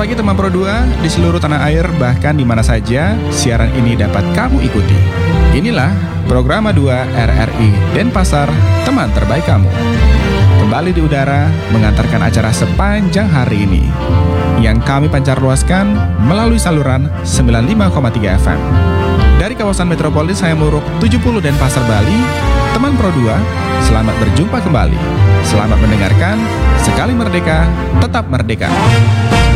Selamat pagi teman Pro 2 di seluruh tanah air, bahkan di mana saja siaran ini dapat kamu ikuti. Inilah program 2 RRI Denpasar, teman terbaik kamu. Kembali di udara mengantarkan acara sepanjang hari ini yang kami pancarluaskan melalui saluran 95,3 FM. Dari kawasan metropolis Hayamuruk 70 Denpasar, Bali, teman Pro 2, selamat berjumpa kembali. Selamat mendengarkan, sekali merdeka, tetap merdeka.